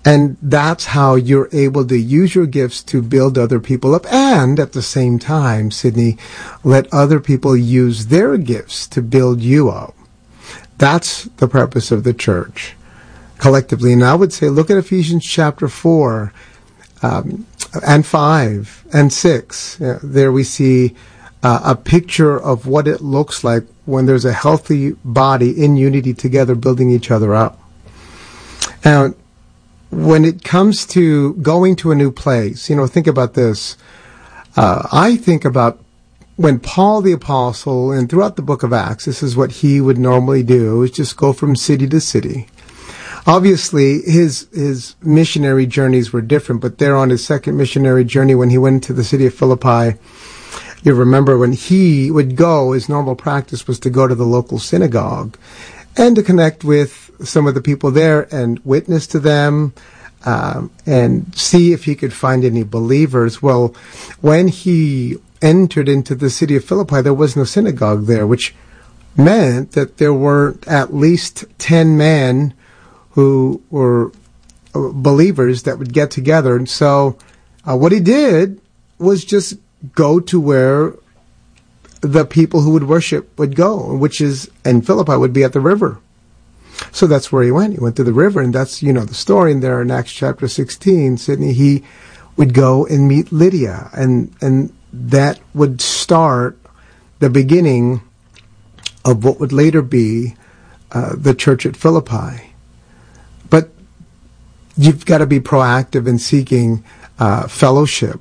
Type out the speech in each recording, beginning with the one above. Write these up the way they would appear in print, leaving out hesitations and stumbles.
And that's how you're able to use your gifts to build other people up. And at the same time, Sydney, let other people use their gifts to build you up. That's the purpose of the church collectively. And I would say, look at Ephesians chapter 4 and 5 and 6. There we see a picture of what it looks like when there's a healthy body in unity together, building each other up. Now, when it comes to going to a new place, think about this. I think about when Paul the Apostle, and throughout the book of Acts, this is what he would normally do, is just go from city to city. Obviously, his missionary journeys were different, but there on his second missionary journey, when he went to the city of Philippi, you remember when he would go, his normal practice was to go to the local synagogue and to connect with some of the people there and witness to them and see if he could find any believers. Well, when he entered into the city of Philippi, there was no synagogue there, which meant that there were at least 10 men who were believers that would get together. And so what he did was just go to where the people who would worship would go, which is, in Philippi, would be at the river. So that's where he went. He went to the river, and that's, the story in there in Acts chapter 16, Sydney. He would go and meet Lydia, and that would start the beginning of what would later be the church at Philippi. But you've got to be proactive in seeking fellowship.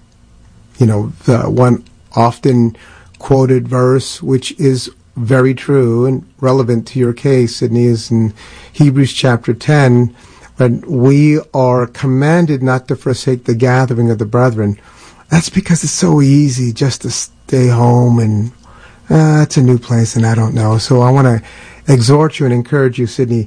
The one often quoted verse, which is very true and relevant to your case, Sydney, is in Hebrews chapter 10, when we are commanded not to forsake the gathering of the brethren. That's because it's so easy just to stay home and it's a new place and I don't know. So I want to exhort you and encourage you, Sydney,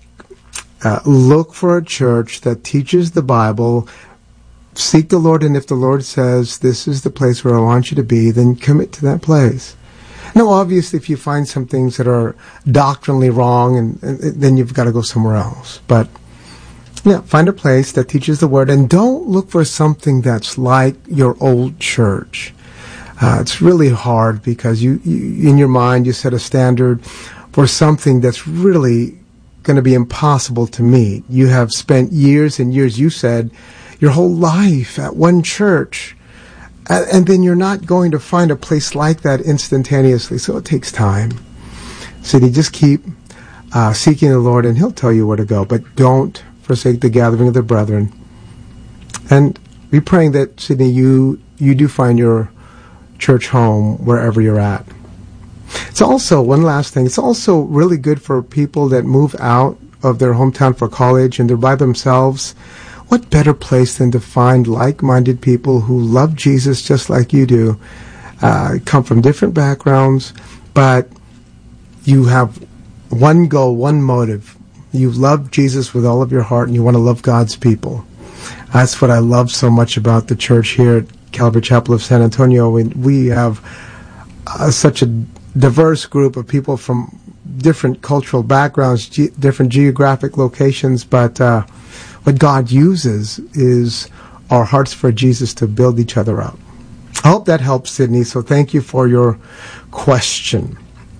look for a church that teaches the Bible. Seek the Lord, and if the Lord says, this is the place where I want you to be, then commit to that place. Now, obviously, if you find some things that are doctrinally wrong, and then you've got to go somewhere else. But, find a place that teaches the Word, and don't look for something that's like your old church. It's really hard because you in your mind, you set a standard for something that's really going to be impossible to meet. You have spent years and years, you said, your whole life at one church. And then you're not going to find a place like that instantaneously. So it takes time. So you just keep seeking the Lord, and He'll tell you where to go. But don't forsake the gathering of the brethren. And be praying that, Sydney, you do find your church home wherever you're at. It's also, one last thing, it's also really good for people that move out of their hometown for college and they're by themselves. What better place than to find like-minded people who love Jesus just like you do, come from different backgrounds, but you have one goal, one motive. You love Jesus with all of your heart, and you want to love God's people. That's what I love so much about the church here at Calvary Chapel of San Antonio. We have such a diverse group of people from different cultural backgrounds, different geographic locations, but what God uses is our hearts for Jesus to build each other up. I hope that helps, Sydney, so thank you for your question.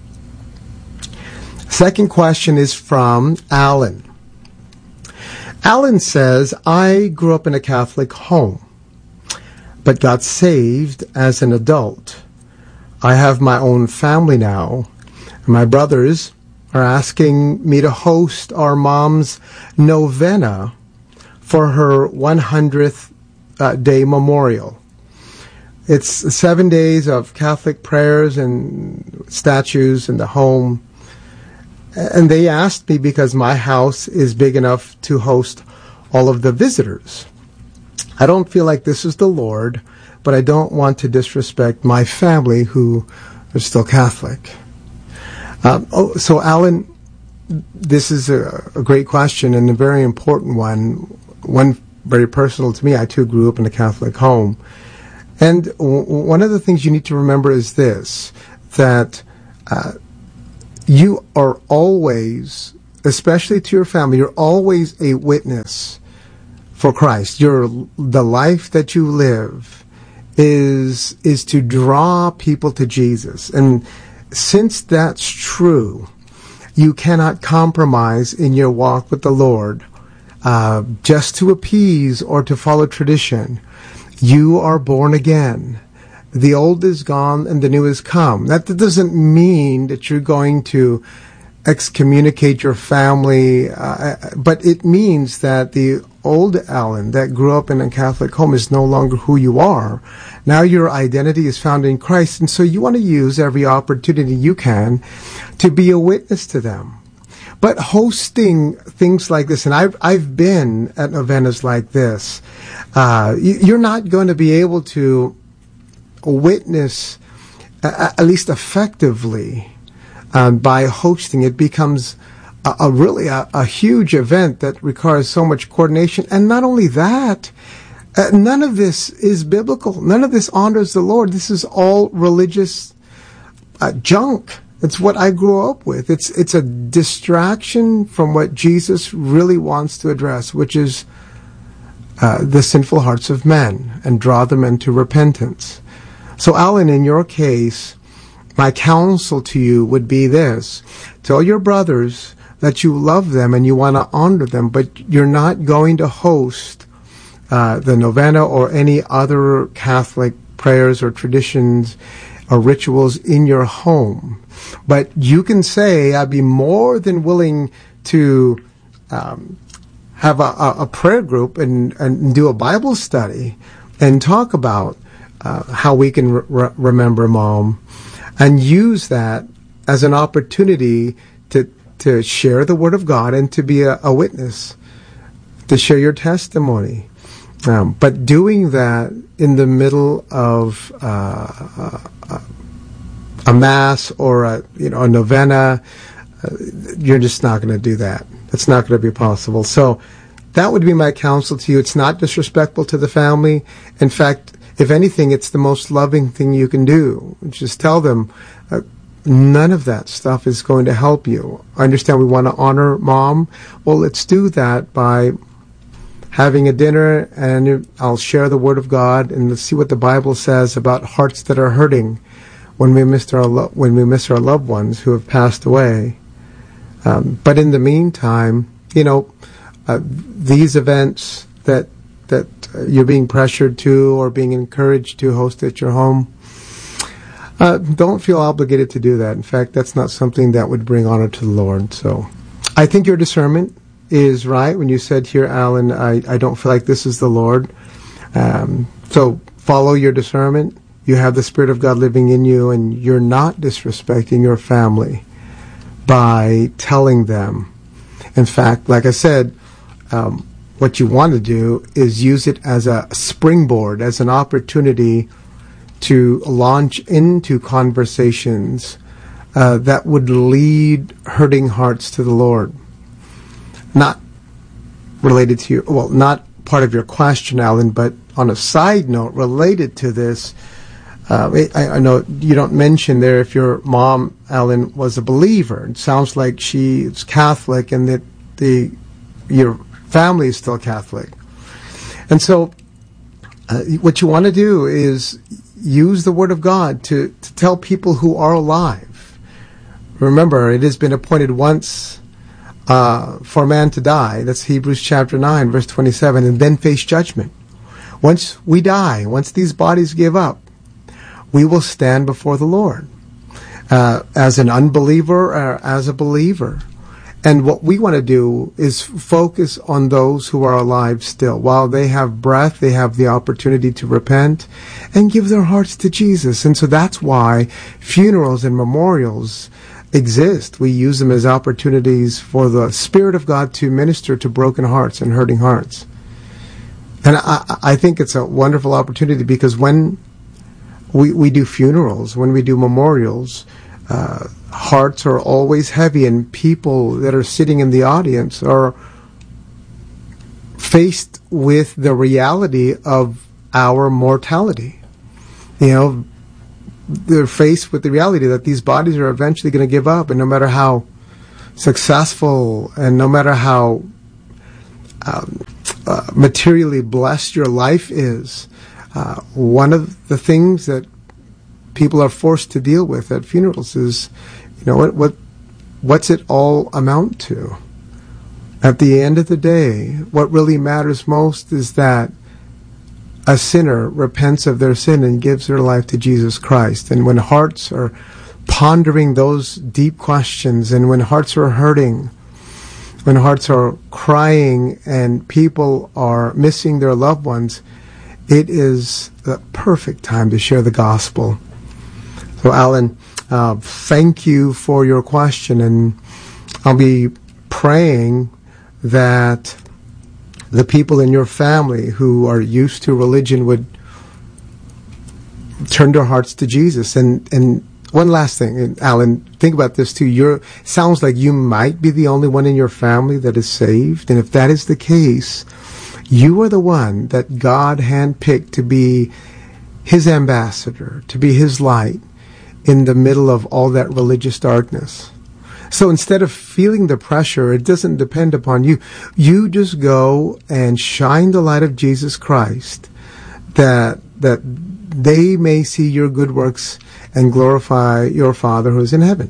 Second question is from Alan. Alan says, I grew up in a Catholic home, but got saved as an adult. I have my own family now, and my brothers are asking me to host our mom's novena for her 100th day memorial. It's 7 days of Catholic prayers and statues in the home. And they asked me because my house is big enough to host all of the visitors. I don't feel like this is the Lord, but I don't want to disrespect my family who are still Catholic. So Alan, this is a great question and a very important one very personal to me. I too grew up in a Catholic home. And one of the things you need to remember is this, that you are always, especially to your family, you're always a witness for Christ. The life that you live is to draw people to Jesus. And since that's true, you cannot compromise in your walk with the Lord just to appease or to follow tradition. You are born again. The old is gone and the new has come. That doesn't mean that you're going to excommunicate your family, but it means that the old Alan that grew up in a Catholic home is no longer who you are. Now your identity is found in Christ, and so you want to use every opportunity you can to be a witness to them. But hosting things like this, and I've been at novenas like this, you're not going to be able to witness, at least effectively, by hosting. It becomes a really huge event that requires so much coordination. And not only that, none of this is biblical. None of this honors the Lord. This is all religious junk. It's what I grew up with. It's a distraction from what Jesus really wants to address, which is the sinful hearts of men, and draw them into repentance. So, Alan, in your case, my counsel to you would be this: tell your brothers that you love them and you want to honor them, but you're not going to host the novena or any other Catholic prayers or traditions or rituals in your home. But you can say, I'd be more than willing to have a prayer group and do a Bible study and talk about how we can remember Mom, and use that as an opportunity to share the Word of God and to be a witness, to share your testimony. But doing that in the middle of a mass or a novena, you're just not going to do that. It's not going to be possible. So that would be my counsel to you. It's not disrespectful to the family. In fact, if anything, it's the most loving thing you can do. Just tell them none of that stuff is going to help you. I understand we want to honor Mom. Well, let's do that by having a dinner, and I'll share the Word of God, and let's see what the Bible says about hearts that are hurting when we miss our loved ones who have passed away. But in the meantime, these events that you're being pressured to or being encouraged to host at your home, don't feel obligated to do that. In fact, that's not something that would bring honor to the Lord. So I think your discernment is right when you said here, Alan, I don't feel like this is the Lord. So follow your discernment. You have the Spirit of God living in you, and you're not disrespecting your family by telling them. In fact, like I said, what you want to do is use it as a springboard, as an opportunity to launch into conversations that would lead hurting hearts to the Lord. Not related to not part of your question, Alan, but on a side note related to this, I know you don't mention there if your mom, Alan, was a believer. It sounds like she's Catholic and that your family is still Catholic. And so what you want to do is use the Word of God to tell people who are alive. Remember, it has been appointed once for man to die. That's Hebrews chapter 9, verse 27, and then face judgment. Once we die, once these bodies give up, we will stand before the Lord as an unbeliever or as a believer. And what we want to do is focus on those who are alive still. While they have breath, they have the opportunity to repent and give their hearts to Jesus. And so that's why funerals and memorials exist. We use them as opportunities for the Spirit of God to minister to broken hearts and hurting hearts. And I think it's a wonderful opportunity, because when we do funerals, when we do memorials, hearts are always heavy, and people that are sitting in the audience are faced with the reality of our mortality. They're faced with the reality that these bodies are eventually going to give up, and no matter how successful and no matter how materially blessed your life is, one of the things that people are forced to deal with at funerals is, what's it all amount to? At the end of the day, what really matters most is that a sinner repents of their sin and gives their life to Jesus Christ. And when hearts are pondering those deep questions, and when hearts are hurting, when hearts are crying, and people are missing their loved ones, it is the perfect time to share the gospel. So, Alan, thank you for your question, and I'll be praying that the people in your family who are used to religion would turn their hearts to Jesus. And one last thing, Alan, think about this too. Sounds like you might be the only one in your family that is saved. And if that is the case, you are the one that God handpicked to be his ambassador, to be his light in the middle of all that religious darkness. So instead of feeling the pressure, it doesn't depend upon you. You just go and shine the light of Jesus Christ, that they may see your good works and glorify your Father who is in heaven.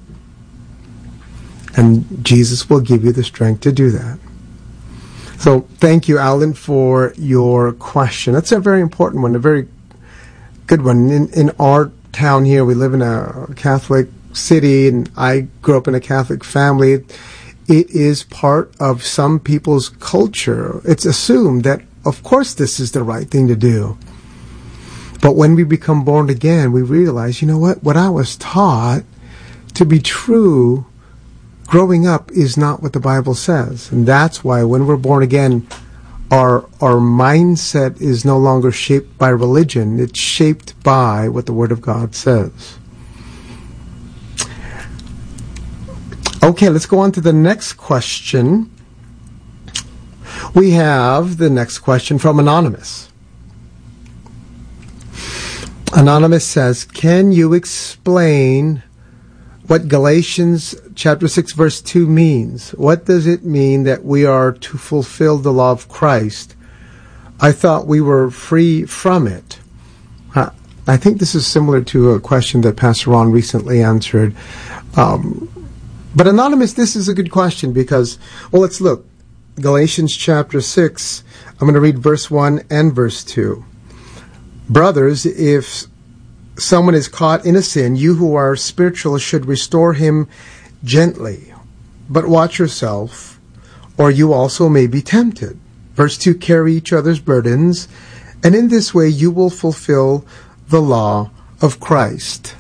And Jesus will give you the strength to do that. So thank you, Alan, for your question. That's a very important one, a very good one. In our town here, we live in a Catholic city, and I grew up in a Catholic family. It is part of some people's culture. It's assumed that, of course, this is the right thing to do. But when we become born again, we realize, what I was taught to be true growing up is not what the Bible says. And that's why when we're born again, our mindset is no longer shaped by religion. It's shaped by what the Word of God says. Okay, let's go on to the next question. We have the next question from Anonymous. Anonymous says, can you explain what Galatians chapter 6 verse 2 means? What does it mean that we are to fulfill the law of Christ? I thought we were free from it. I think this is similar to a question that Pastor Ron recently answered. But Anonymous, this is a good question because, let's look. Galatians chapter 6, I'm going to read verse 1 and verse 2. Brothers, if someone is caught in a sin, you who are spiritual should restore him gently. But watch yourself, or you also may be tempted. Verse 2, carry each other's burdens, and in this way you will fulfill the law of Christ.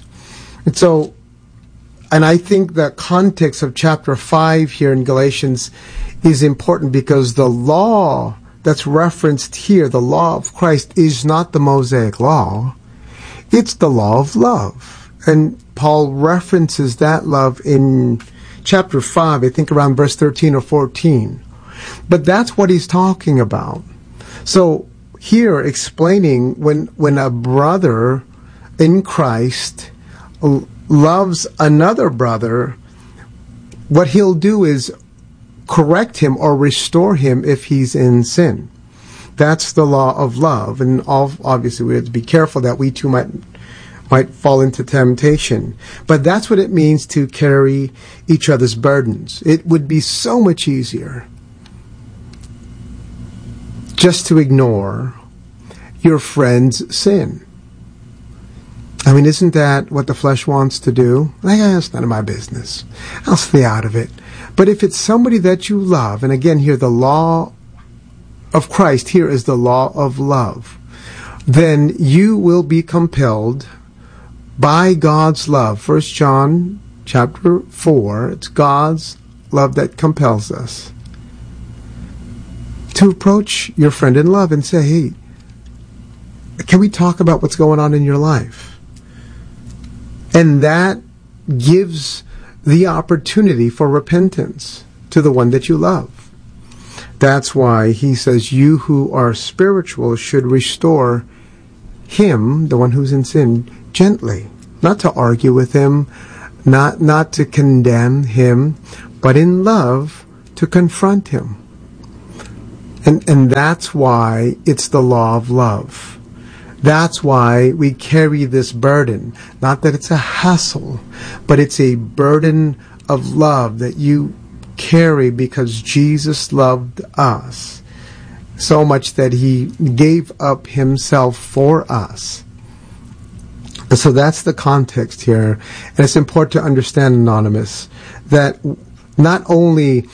And I think the context of chapter 5 here in Galatians is important because the law that's referenced here, the law of Christ, is not the Mosaic law. It's the law of love. And Paul references that love in chapter 5, I think around verse 13 or 14. But that's what he's talking about. So here explaining when a brother in Christ loves another brother, what he'll do is correct him or restore him if he's in sin. That's the law of love. And obviously we have to be careful that we too might fall into temptation. But that's what it means to carry each other's burdens. It would be so much easier just to ignore your friend's sin. I mean, isn't that what the flesh wants to do? It's none of my business. I'll stay out of it. But if it's somebody that you love, and again here, the law of Christ here is the law of love, then you will be compelled by God's love. 1 John chapter 4, it's God's love that compels us to approach your friend in love and say, hey, can we talk about what's going on in your life? And that gives the opportunity for repentance to the one that you love. That's why he says, you who are spiritual should restore him, the one who's in sin, gently. Not to argue with him, not to condemn him, but in love to confront him. And that's why it's the law of love. That's why we carry this burden. Not that it's a hassle, but it's a burden of love that you carry because Jesus loved us so much that he gave up himself for us. So that's the context here. And it's important to understand, Anonymous, that not only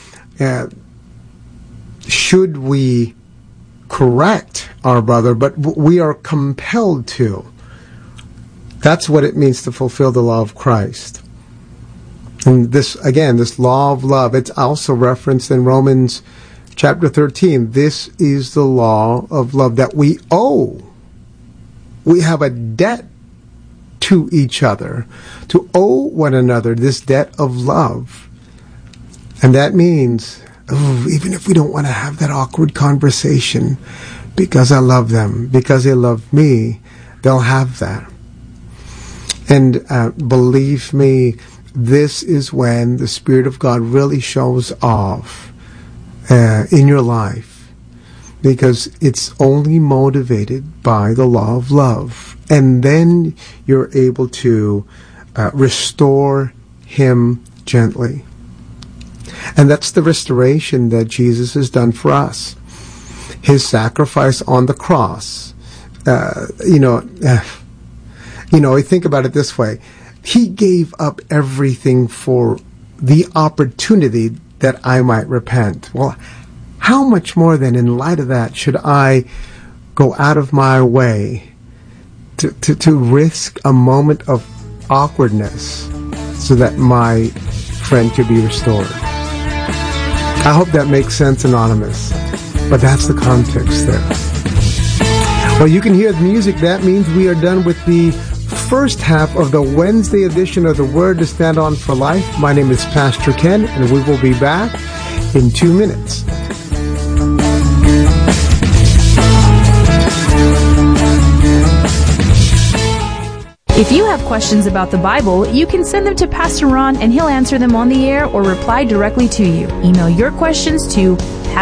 should we correct our brother, but we are compelled to. That's what it means to fulfill the law of Christ. And this, again, this law of love, it's also referenced in Romans chapter 13. This is the law of love that we owe. We have a debt to each other, to owe one another this debt of love. And that means, even if we don't want to have that awkward conversation, because I love them, because they love me, they'll have that. And believe me, this is when the Spirit of God really shows off in your life, because it's only motivated by the law of love. And then you're able to restore him gently. And that's the restoration that Jesus has done for us. His sacrifice on the cross. Think about it this way. He gave up everything for the opportunity that I might repent. Well, how much more then, in light of that, should I go out of my way to risk a moment of awkwardness so that my friend could be restored? I hope that makes sense, Anonymous. But that's the context there. Well, you can hear the music. That means we are done with the first half of the Wednesday edition of the Word to Stand On for Life. My name is Pastor Ken, and we will be back in 2 minutes. If you have questions about the Bible, you can send them to Pastor Ron and he'll answer them on the air or reply directly to you. Email your questions to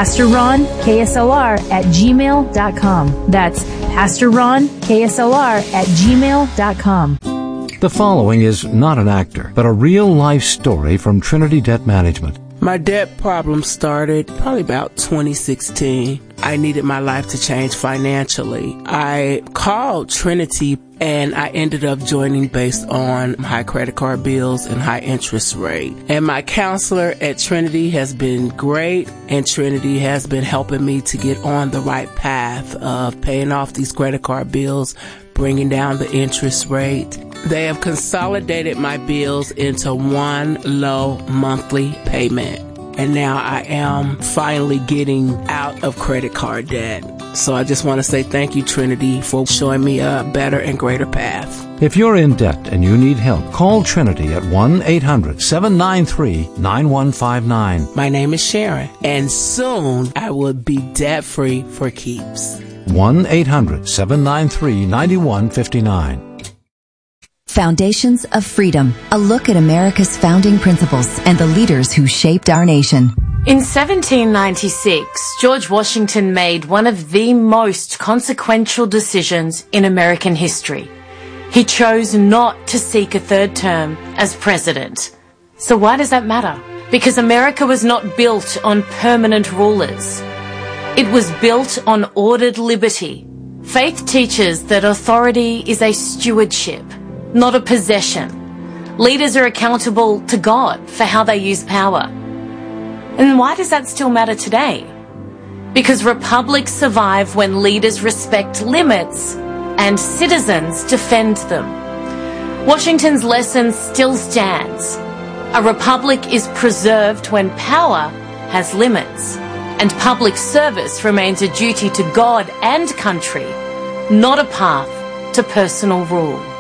PastorRonKSLR@gmail.com. That's PastorRonKSLR@gmail.com. The following is not an actor, but a real-life story from Trinity Debt Management. My debt problem started probably about 2016. I needed my life to change financially. I called Trinity and I ended up joining based on high credit card bills and high interest rate. And my counselor at Trinity has been great, and Trinity has been helping me to get on the right path of paying off these credit card bills, bringing down the interest rate. They have consolidated my bills into one low monthly payment. And now I am finally getting out of credit card debt. So I just want to say thank you, Trinity, for showing me a better and greater path. If you're in debt and you need help, call Trinity at 1-800-793-9159. My name is Sharon, and soon I will be debt-free for keeps. 1-800-793-9159. Foundations of Freedom, a look at America's founding principles and the leaders who shaped our nation. In 1796, George Washington made one of the most consequential decisions in American history. He chose not to seek a third term as president. So why does that matter? Because America was not built on permanent rulers. It was built on ordered liberty. Faith teaches that authority is a stewardship, not a possession. Leaders are accountable to God for how they use power. And why does that still matter today? Because republics survive when leaders respect limits and citizens defend them. Washington's lesson still stands. A republic is preserved when power has limits, and public service remains a duty to God and country, not a path to personal rule.